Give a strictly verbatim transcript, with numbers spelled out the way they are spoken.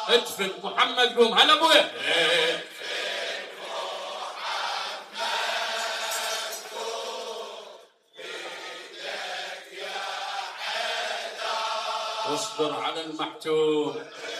ادفن محمد قوم. هلا ابويا. واصبر على المحتوم.